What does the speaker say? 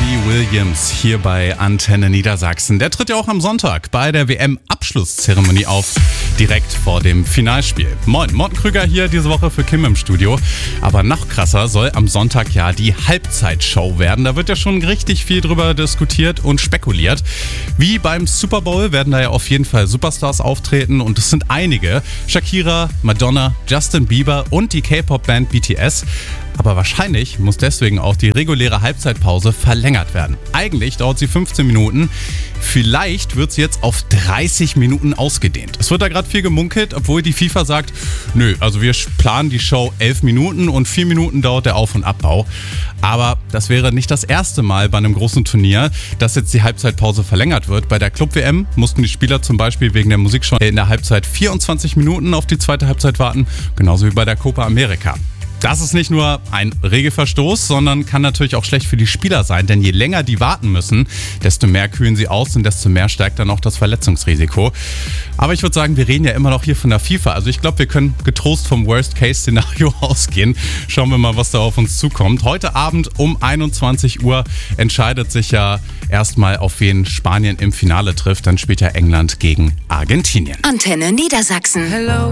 Williams hier bei Antenne Niedersachsen. Der tritt ja auch am Sonntag bei der WM-Abschlusszeremonie auf, direkt vor dem Finalspiel. Moin, Morten Krüger hier diese Woche für Kim im Studio. Aber noch krasser soll am Sonntag ja die Halbzeitshow werden. Da wird ja schon richtig viel drüber diskutiert und spekuliert. Wie beim Super Bowl werden da ja auf jeden Fall Superstars auftreten und es sind einige. Shakira, Madonna, Justin Bieber und die K-Pop-Band BTS. Aber wahrscheinlich muss deswegen auch die reguläre Halbzeitpause verlängert werden. Eigentlich dauert sie 15 Minuten. Vielleicht wird sie jetzt auf 30 Minuten ausgedehnt. Es wird da gerade viel gemunkelt, obwohl die FIFA sagt, nö, also wir planen die Show 11 Minuten und 4 Minuten dauert der Auf- und Abbau. Aber das wäre nicht das erste Mal bei einem großen Turnier, dass jetzt die Halbzeitpause verlängert wird. Bei der Club-WM mussten die Spieler zum Beispiel wegen der Musikshow in der Halbzeit 24 Minuten auf die zweite Halbzeit warten, genauso wie bei der Copa America. Das ist nicht nur ein Regelverstoß, sondern kann natürlich auch schlecht für die Spieler sein, denn je länger die warten müssen, desto mehr kühlen sie aus und desto mehr steigt dann auch das Verletzungsrisiko. Aber ich würde sagen, wir reden ja immer noch hier von der FIFA, also ich glaube, wir können getrost vom Worst-Case-Szenario ausgehen. Schauen wir mal, was da auf uns zukommt. Heute Abend um 21 Uhr entscheidet sich ja erstmal, auf wen Spanien im Finale trifft. Dann spielt ja England gegen Argentinien. Antenne Niedersachsen. Hello.